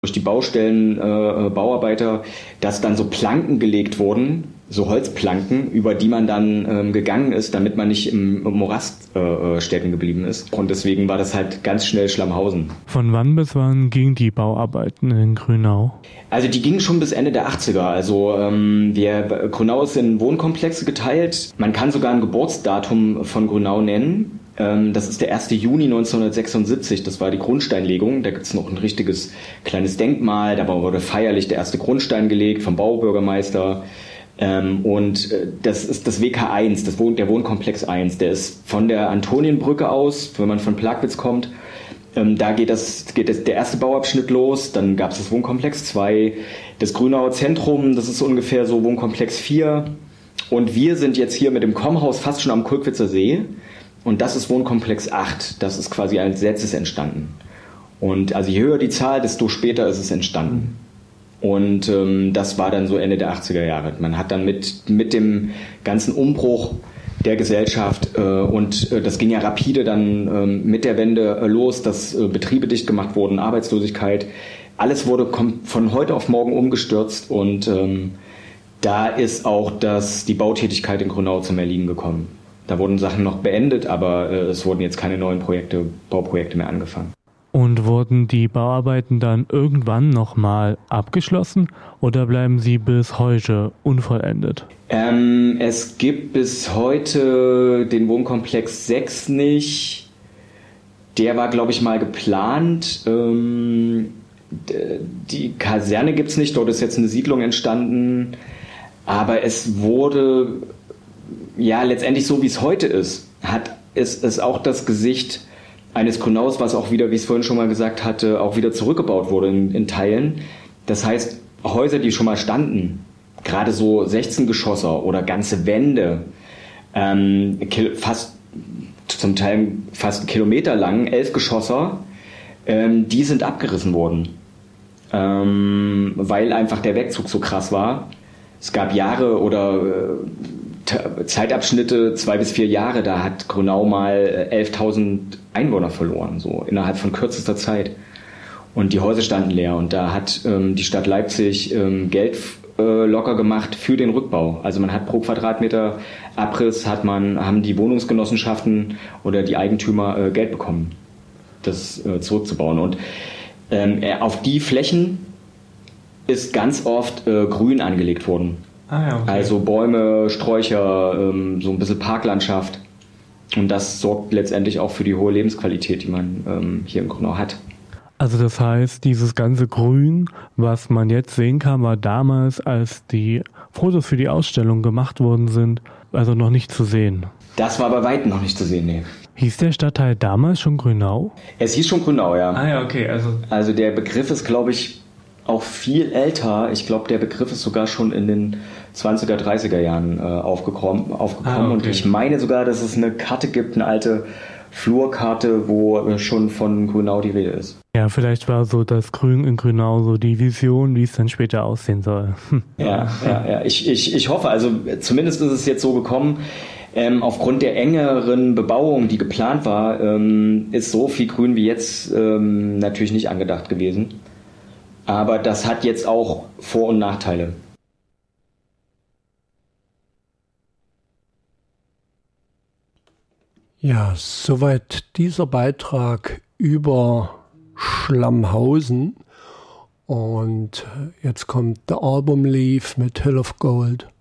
durch die Baustellen, Bauarbeiter, dass dann so Planken gelegt wurden, so Holzplanken, über die man dann gegangen ist, damit man nicht im Morast stecken geblieben ist. Und deswegen war das halt ganz schnell Schlammhausen. Von wann bis wann gingen die Bauarbeiten in Grünau? Also die gingen schon bis Ende der 80er. Also Grünau ist in Wohnkomplexe geteilt. Man kann sogar ein Geburtsdatum von Grünau nennen. Das ist der 1. Juni 1976, das war die Grundsteinlegung. Da gibt es noch ein richtiges kleines Denkmal, da wurde feierlich der erste Grundstein gelegt vom Baubürgermeister. Und das ist das WK1, der Wohnkomplex 1. Der ist von der Antonienbrücke aus, wenn man von Plagwitz kommt. Da geht der erste Bauabschnitt los, dann gab es das Wohnkomplex 2, das Grünauer Zentrum, das ist ungefähr so Wohnkomplex 4. Und wir sind jetzt hier mit dem Kommhaus fast schon am Kulkwitzer See. Und das ist Wohnkomplex 8. Das ist quasi als letztes entstanden. Und also je höher die Zahl, desto später ist es entstanden. Und das war dann so Ende der 80er Jahre. Man hat dann mit dem ganzen Umbruch der Gesellschaft und das ging ja rapide dann mit der Wende los, dass Betriebe dicht gemacht wurden, Arbeitslosigkeit. Alles wurde von heute auf morgen umgestürzt und da ist auch die Bautätigkeit in Grünau zum Erliegen gekommen. Da wurden Sachen noch beendet, aber es wurden jetzt keine neuen Bauprojekte mehr angefangen. Und wurden die Bauarbeiten dann irgendwann nochmal abgeschlossen oder bleiben sie bis heute unvollendet? Es gibt bis heute den Wohnkomplex 6 nicht. Der war, glaube ich, mal geplant. Die Kaserne gibt es nicht, dort ist jetzt eine Siedlung entstanden. Aber es wurde... Ja, letztendlich so wie es heute ist, ist es auch das Gesicht eines Grünaus, was auch wieder, wie ich es vorhin schon mal gesagt hatte, auch wieder zurückgebaut wurde in Teilen. Das heißt, Häuser, die schon mal standen, gerade so 16-Geschosser oder ganze Wände, zum Teil fast einen Kilometer lang, 11-Geschosser, die sind abgerissen worden, weil einfach der Wegzug so krass war. Es gab Jahre oder Zeitabschnitte, 2 bis 4 Jahre, da hat Grünau mal 11.000 Einwohner verloren, so innerhalb von kürzester Zeit. Und die Häuser standen leer und da hat die Stadt Leipzig Geld locker gemacht für den Rückbau. Also man hat pro Quadratmeter Abriss haben die Wohnungsgenossenschaften oder die Eigentümer Geld bekommen, das zurückzubauen. Und auf die Flächen ist ganz oft Grün angelegt worden. Ah, ja, okay. Also Bäume, Sträucher, so ein bisschen Parklandschaft. Und das sorgt letztendlich auch für die hohe Lebensqualität, die man hier in Grünau hat. Also das heißt, dieses ganze Grün, was man jetzt sehen kann, war damals, als die Fotos für die Ausstellung gemacht worden sind, also noch nicht zu sehen. Das war bei weitem noch nicht zu sehen, nee. Hieß der Stadtteil damals schon Grünau? Es hieß schon Grünau, ja. Ah ja, okay. Also der Begriff ist, glaube ich, auch viel älter. Ich glaube, der Begriff ist sogar schon in den 20er, 30er Jahren aufgekommen. Okay. Und ich meine sogar, dass es eine Karte gibt, eine alte Flurkarte, wo schon von Grünau die Rede ist. Ja, vielleicht war so das Grün in Grünau so die Vision, wie es dann später aussehen soll. Ja. Ich hoffe, also zumindest ist es jetzt so gekommen. Aufgrund der engeren Bebauung, die geplant war, ist so viel Grün wie jetzt natürlich nicht angedacht gewesen. Aber das hat jetzt auch Vor- und Nachteile. Ja, soweit dieser Beitrag über Schlammhausen. Und jetzt kommt The Album Leaf mit Hill of Gold.